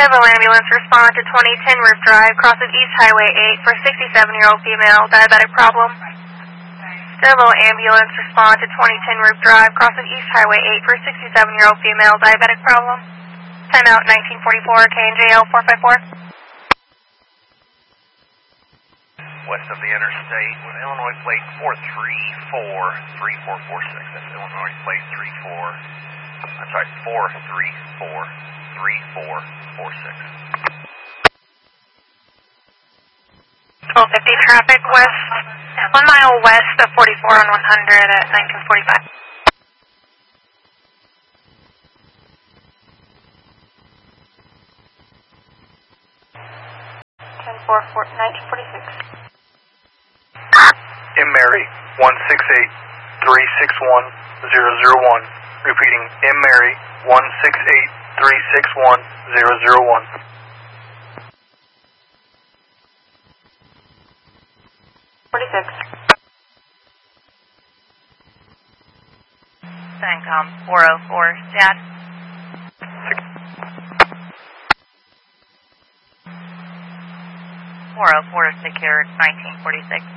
Civil ambulance respond to 2010 Roof Drive, cross of East Highway 8 for 67-year-old female, diabetic problem. Civil ambulance respond to 2010 Roof Drive, cross of East Highway 8 for 67-year-old female, diabetic problem. Time out 1944, KNJL 454. West of the interstate with Illinois plate 4343446. That's Illinois plate 4343446. 1250 traffic west, 1 mile west of 44 on 100 at 1945. 1946. M. Mary, 168-361-001. Repeating, M. Mary, 168-361-001. 46. CENTCOM 404, Dad. 404 secured 1946.